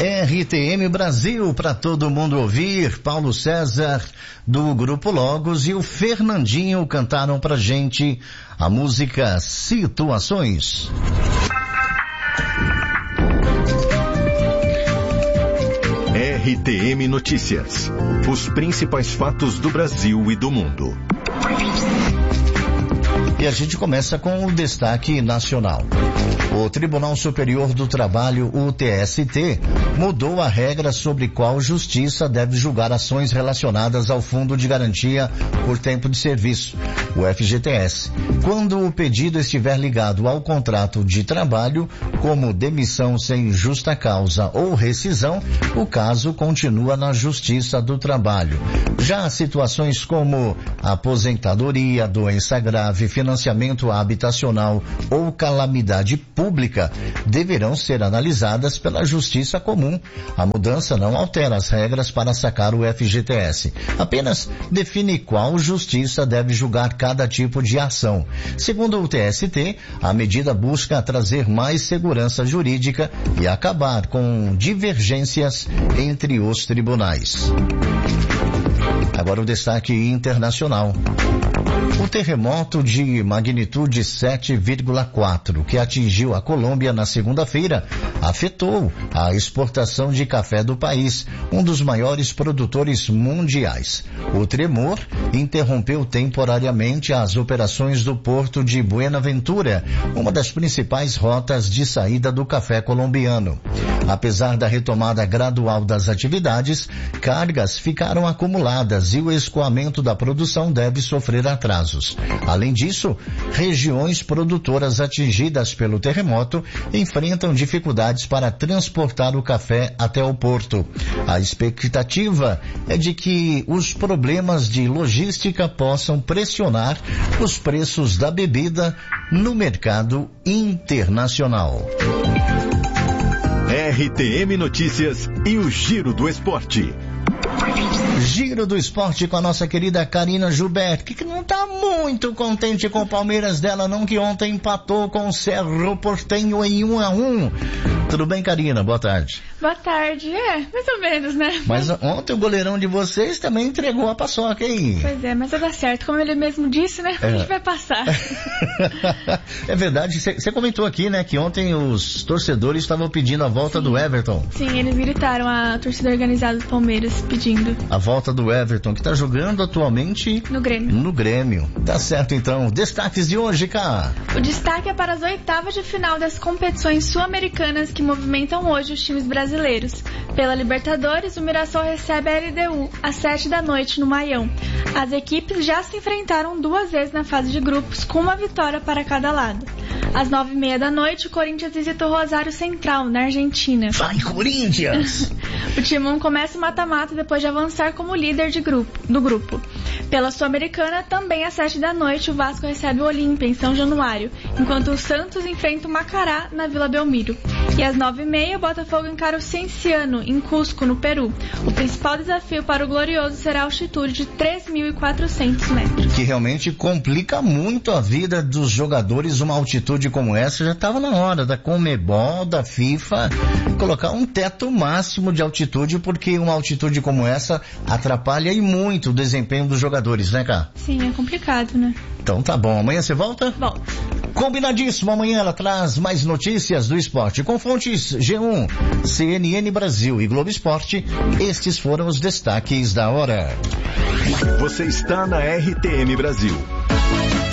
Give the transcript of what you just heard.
RTM Brasil, para todo mundo ouvir. Paulo César, do Grupo Logos, e o Fernandinho cantaram pra gente a música Situações. RTM Notícias. Os principais fatos do Brasil e do mundo. E a gente começa com o destaque nacional. O Tribunal Superior do Trabalho, o TST, mudou a regra sobre qual justiça deve julgar ações relacionadas ao Fundo de Garantia por Tempo de Serviço, o FGTS. Quando o pedido estiver ligado ao contrato de trabalho, como demissão sem justa causa ou rescisão, o caso continua na Justiça do Trabalho. Já situações como aposentadoria, doença grave, financiamento habitacional ou calamidade pública deverão ser analisadas pela Justiça Comum. A mudança não altera as regras para sacar o FGTS, apenas define qual justiça deve julgar cada tipo de ação. Segundo o TST, a medida busca trazer mais segurança jurídica e acabar com divergências entre os tribunais. Agora o destaque internacional. O terremoto de magnitude 7,4 que atingiu a Colômbia na segunda-feira afetou a exportação de café do país, um dos maiores produtores mundiais. O tremor interrompeu temporariamente as operações do porto de Buenaventura, uma das principais rotas de saída do café colombiano. Apesar da retomada gradual das atividades, cargas ficaram acumuladas e o escoamento da produção deve sofrer atrasos. Além disso, regiões produtoras atingidas pelo terremoto enfrentam dificuldades para transportar o café até o porto. A expectativa é de que os problemas de logística possam pressionar os preços da bebida no mercado internacional. RTM Notícias e o Giro do Esporte. Giro do Esporte com a nossa querida Karina Gilberto, que não está muito contente com o Palmeiras dela, não, que ontem empatou com o Cerro Porteño em 1-1. Tudo bem, Karina? Boa tarde. Boa tarde. Mais ou menos, né? Mas ontem o goleirão de vocês também entregou a paçoca, hein? Pois é, mas vai dar certo. Como ele mesmo disse, né? A gente vai passar. É verdade. Você comentou aqui, né, que ontem os torcedores estavam pedindo a volta do Everton. Sim, eles gritaram, a torcida organizada do Palmeiras pedindo. A volta do Everton, que está jogando atualmente no Grêmio. No Grêmio. Tá certo, então. Destaques de hoje, cá. O destaque é para as oitavas de final das competições sul-americanas que movimentam hoje os times brasileiros. Pela Libertadores, o Mirassol recebe a LDU às 7h no Maião. As equipes já se enfrentaram 2 vezes na fase de grupos, com uma vitória para cada lado. Às 9h30, o Corinthians visita o Rosário Central, na Argentina. Vai, Corinthians! O Timão começa o mata-mata depois de avançar como líder do grupo. Pela Sul-Americana, também às 7h, o Vasco recebe o Olímpia, em São Januário, enquanto o Santos enfrenta o Macará, na Vila Belmiro. E às 9h30, o Botafogo encara o Cienciano, em Cusco, no Peru. O principal desafio para o Glorioso será a altitude de 3.400 metros. Que realmente complica muito a vida dos jogadores, uma altitude como essa. Já estava na hora da Conmebol, da FIFA, colocar um teto máximo de altitude, porque uma altitude como essa atrapalha e muito o desempenho dos jogadores, né, Cá? Sim, é complicado, né? Então tá bom. Amanhã você volta? Volto. Combinadíssimo. Amanhã ela traz mais notícias do esporte com fontes G1, CNN Brasil e Globo Esporte. Estes foram os destaques da hora. Você está na RTM Brasil.